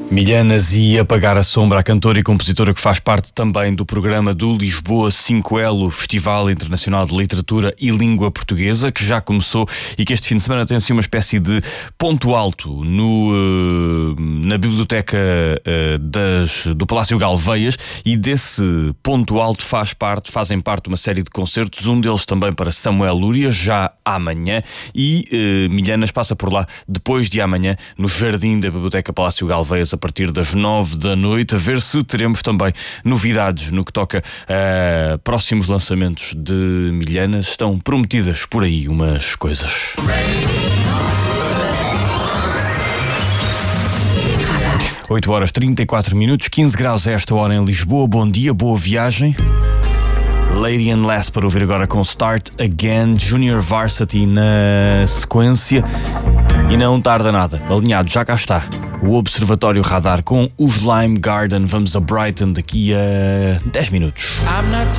Milhanas e Apagar a Sombra, a cantora e compositora que faz parte também do programa do Lisboa 5L, o Festival Internacional de Literatura e Língua Portuguesa, que já começou e que este fim de semana tem assim uma espécie de ponto alto na biblioteca do Palácio Galveias, e desse ponto alto fazem parte uma série de concertos, um deles também para Samuel Lúria, já amanhã, e Milhanas passa por lá depois de amanhã, no jardim da Biblioteca Palácio Galveias, a partir das 9 da noite, a ver se teremos também novidades no que toca a próximos lançamentos de Milhanas. Estão prometidas por aí umas coisas. 8 horas 34 minutos, 15 graus a esta hora em Lisboa. Bom dia, boa viagem. Lady and Lass para ouvir agora com Start Again, Junior Varsity na sequência. E não tarda nada, alinhado, já cá está o Observatório Radar com os Lime Garden. Vamos a Brighton daqui a 10 minutos.